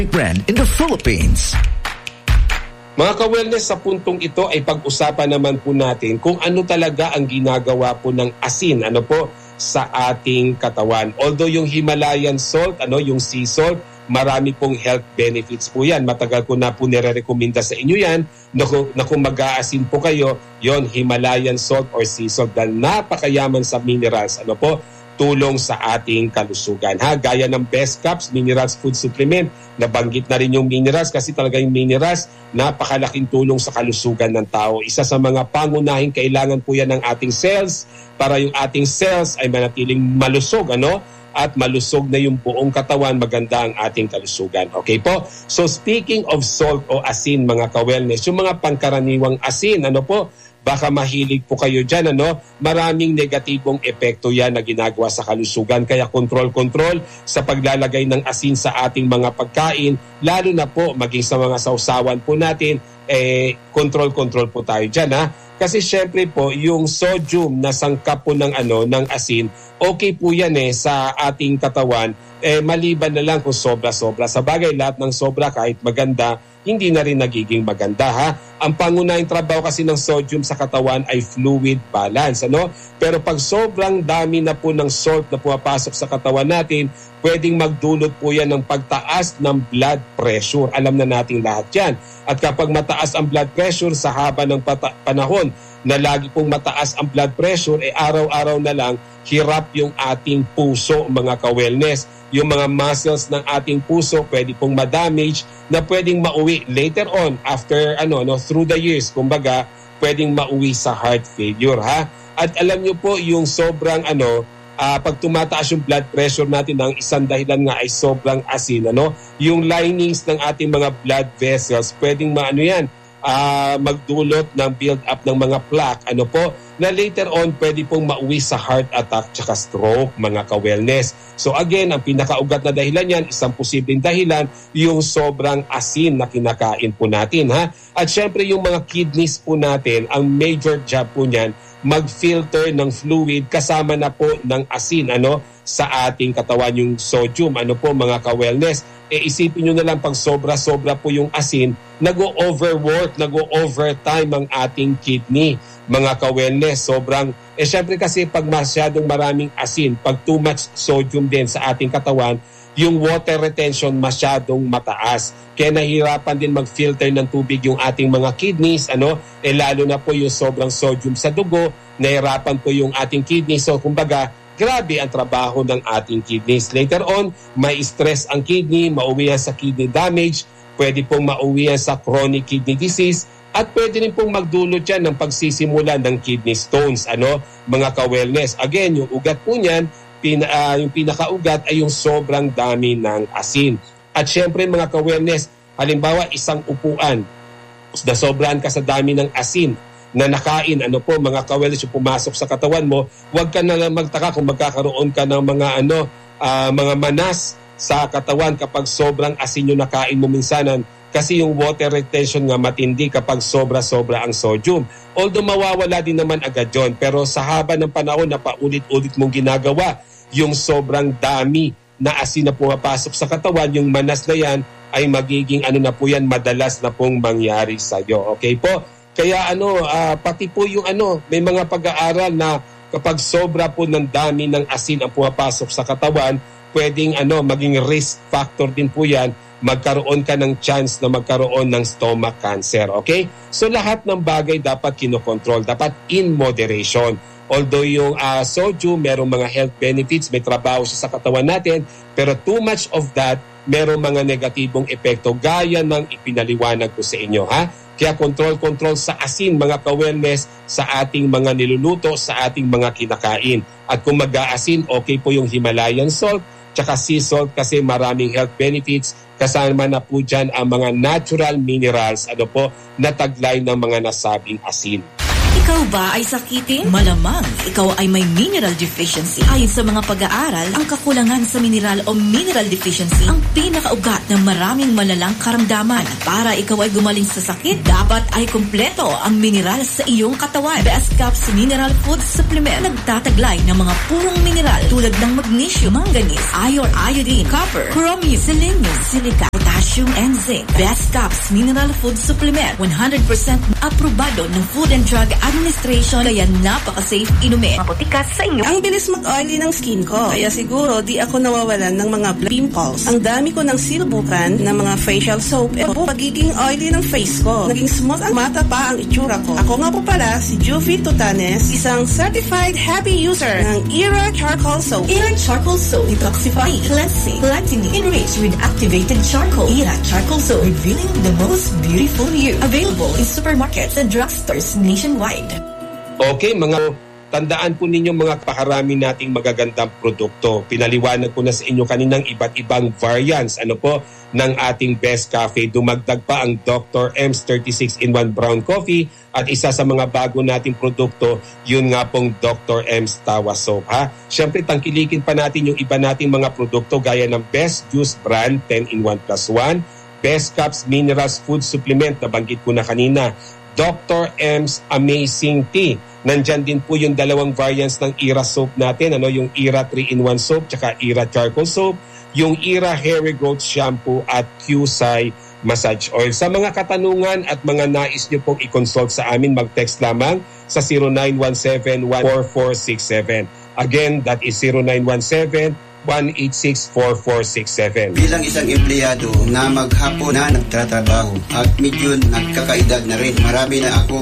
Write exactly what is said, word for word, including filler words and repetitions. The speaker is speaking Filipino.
brand in the Philippines. Mga ka-wellness, sa puntong ito ay pag-usapan naman po natin kung ano talaga ang ginagawa po ng asin, ano po, sa ating katawan. Although yung Himalayan salt, ano, yung sea salt, marami pong health benefits po yan. Matagal ko na po nire-recommenda sa inyo yan na kung, na kung mag-aasin po kayo, yon Himalayan salt or sea salt dahil napakayaman sa minerals, ano po, tulong sa ating kalusugan. Ha? Gaya ng Best Cups Minerals Food Supplement, nabanggit na rin yung minerals kasi talaga yung minerals, napakalaking tulong sa kalusugan ng tao. Isa sa mga pangunahing kailangan po yan ng ating cells para yung ating cells ay manatiling malusog, ano? At malusog na yung buong katawan, maganda ang ating kalusugan. Okay po? So speaking of salt o asin, mga ka-wellness, yung mga pangkaraniwang asin, ano po, baka mahilig po kayo dyan, ano? Maraming negatibong epekto yan na ginagawa sa kalusugan. Kaya control-control sa paglalagay ng asin sa ating mga pagkain, lalo na po maging sa mga sausawan po natin, eh, control-control po tayo dyan, ha? Kasi syempre po, yung sodium na sangkap po ng, ano, ng asin, okay po yan eh sa ating katawan, eh, maliban na lang kung sobra-sobra. Sa bagay, lahat ng sobra kahit maganda, hindi na rin nagiging maganda, ha? Ang pangunahing trabaho kasi ng sodium sa katawan ay fluid balance, ano? Pero pag sobrang dami na po ng salt na pumapasok sa katawan natin, pwedeng magdulot po yan ng pagtaas ng blood pressure. Alam na natin lahat yan. At kapag mataas ang blood pressure sa haba ng pata- panahon na lagi pong mataas ang blood pressure, eh araw-araw na lang hirap yung ating puso, mga ka-wellness. Yung mga muscles ng ating puso pwede pong ma-damage na pwedeng mauwi later on after ano no through the years, kumbaga pwedeng mauwi sa heart failure, ha. At alam niyo po yung sobrang ano uh, pag tumataas yung blood pressure natin, ang isang dahilan nga ay sobrang asin, ano, yung linings ng ating mga blood vessels pwedeng maano yan uh, magdulot ng build up ng mga plaque, ano po, na later on pwede pong mauwi sa heart attack tsaka stroke, mga ka-wellness. So again, ang pinakaugat na dahilan yan, isang posibleng dahilan, yung sobrang asin na kinakain po natin, ha. At syempre yung mga kidneys po natin, ang major job po niyan, mag-filter ng fluid kasama na po ng asin, ano, sa ating katawan, yung sodium, ano po, mga ka-wellness. E isipin nyo na lang pag sobra-sobra po yung asin, nag-o-overwork, nag-o-overtime ang ating kidney, mga ka-wellness. Sobrang, eh syempre kasi pag masyadong maraming asin, pag too much sodium din sa ating katawan, yung water retention masyadong mataas. Kaya nahihirapan din mag-filter ng tubig yung ating mga kidneys, ano, eh lalo na po yung sobrang sodium sa dugo, nahihirapan po yung ating kidneys. So kumbaga, grabe ang trabaho ng ating kidneys. Later on, may stress ang kidney, mauwi yan sa kidney damage, pwede pong mauwi yan sa chronic kidney disease, at pwede rin pong magdulot yan ng pagsisimula ng kidney stones, ano, mga ka-wellness. Again, yung ugat po niyan, pina, uh, yung pinakaugat ay yung sobrang dami ng asin. At syempre, mga ka-wellness, halimbawa isang upuan, na sobrang ka sa dami ng asin na nakain, ano po, mga ka-wellness, yung pumasok sa katawan mo, huwag ka na lang magtaka kung magkakaroon ka ng mga ano, uh, mga manas sa katawan kapag sobrang asin yung nakain mo minsanan, kasi yung water retention nga matindi kapag sobra-sobra ang sodium. Although mawawala din naman agad yun, pero sa haba ng panahon na paulit-ulit mong ginagawa, yung sobrang dami na asin na pumapasok sa katawan, yung manas na yan ay magiging ano na po yan, madalas na pong mangyari sa iyo. Okay po? Kaya ano, uh, pati po yung ano, may mga pag-aaral na kapag sobra po ng dami ng asin ang pumapasok sa katawan, pwedeng ano, maging risk factor din po yan, magkaroon ka ng chance na magkaroon ng stomach cancer. Okay? So lahat ng bagay dapat kinokontrol, dapat in moderation. Although yung uh, sodium, merong mga health benefits, may trabaho siya sa katawan natin, pero too much of that, merong mga negatibong epekto gaya ng ipinaliwanag ko sa inyo, ha? Kaya control-control sa asin, mga ka-wellness, sa ating mga niluluto, sa ating mga kinakain. At kung mag-aasin, okay po yung Himalayan salt, tsaka sea salt kasi maraming health benefits. Kasama na po dyan ang mga natural minerals, ano po, na taglay ng mga nasabing asin. Ikaw ba ay sakitin? Malamang ikaw ay may mineral deficiency. Ayon sa mga pag-aaral, ang kakulangan sa mineral o mineral deficiency ang pinakaugat ng maraming malalang karamdaman. Para ikaw ay gumaling sa sakit, dapat ay kumpleto ang mineral sa iyong katawan. Best Cups Mineral Food Supplement nagtataglay ng mga purong mineral tulad ng magnesium, manganese, iron, iodine, copper, chromium, selenium, silica, potassium, calcium and zinc. Best Cups Mineral Food Supplement. one hundred percent aprobado ng Food and Drug Administration kaya napaka-safe inumin. Maputika sa inyo. Ang bilis mag-oily ng skin ko. Kaya siguro di ako nawawalan ng mga pimples. Ang dami ko ng sinubukan ng mga facial soap. E po, pagiging oily ng face ko. Naging smooth ang mata pa ang itsura ko. Ako nga po pala si Juvie Tutanes, isang certified happy user ng Era Charcoal Soap. Era Charcoal Soap. Detoxifying, cleansing, lightening, enriched with activated charcoal. Era Charcoal Soap. Revealing the most beautiful you. Available in supermarkets and drugstores nationwide. Okay, mga tandaan po ninyo mga pakarami nating magagandang produkto. Pinaliwanag ko na sa inyo kaninang iba't ibang variants ano po ng ating Best Cafe. Dumagdag pa ang Doctor M's thirty-six in one brown coffee at isa sa mga bago nating produkto, yun nga pong Doctor M's Tawa Soap. Ha? Siyempre, tangkilikin pa natin yung iba nating mga produkto gaya ng Best Juice Brand ten in one plus one, Best Cups Minerals Food Supplement na banggit ko na kanina, Doctor M's Amazing Tea. Nandyan din po yung dalawang variants ng Era Soap natin, ano, yung Era three in one Soap tsaka Era Charcoal Soap, yung Era Hairy Growth Shampoo at Q-Sai Massage Oil. Sa mga katanungan at mga nais nyo pong i-consult sa amin, mag-text lamang sa zero nine one seven, one four four six seven. Again, that is zero nine one seven, one eight six, four four six seven. Bilang isang empleyado na maghapon na nagtatrabaho at medyo nagkakaedad na rin, marami na ako